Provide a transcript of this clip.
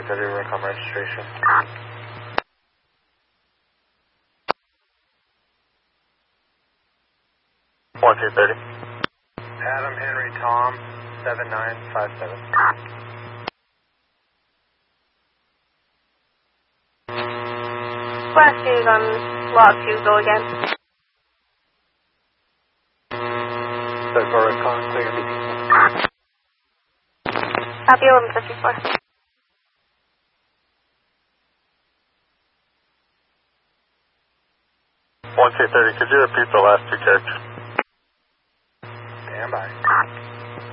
1230, Recom registration. 1230. Adam Henry Tom 7957. Last news on log 2, go again. For Recon, clear BT. Copy 1154. 1230, could you repeat the last two characters? Stand by.